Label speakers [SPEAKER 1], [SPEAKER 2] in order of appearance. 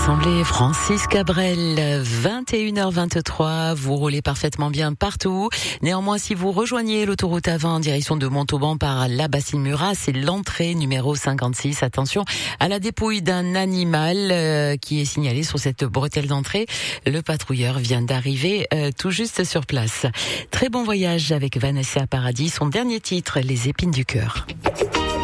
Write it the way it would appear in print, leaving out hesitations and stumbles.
[SPEAKER 1] Assemblée, Francis Cabrel, 21h23, vous roulez parfaitement bien partout. Néanmoins, si vous rejoignez l'autoroute A20 en direction de Montauban par la Bassine-Murat, c'est l'entrée numéro 56. Attention à la dépouille d'un animal qui est signalé sur cette bretelle d'entrée. Le patrouilleur vient d'arriver tout juste sur place. Très bon voyage avec Vanessa Paradis, son dernier titre, Les épines du cœur.